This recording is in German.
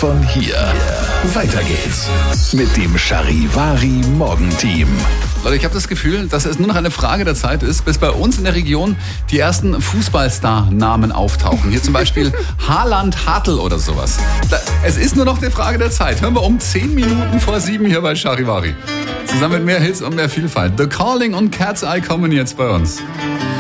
von hier. Weiter geht's mit dem Charivari Morgenteam. Leute, ich habe das Gefühl, dass es nur noch eine Frage der Zeit ist, bis bei uns in der Region die ersten Fußballstar-Namen auftauchen. Hier zum Beispiel Haaland Hartl oder sowas. Es ist nur noch eine Frage der Zeit. Hören wir um 10 Minuten vor 7 hier bei Charivari. Zusammen mit mehr Hits und mehr Vielfalt. The Calling und Cat's Eye kommen jetzt bei uns.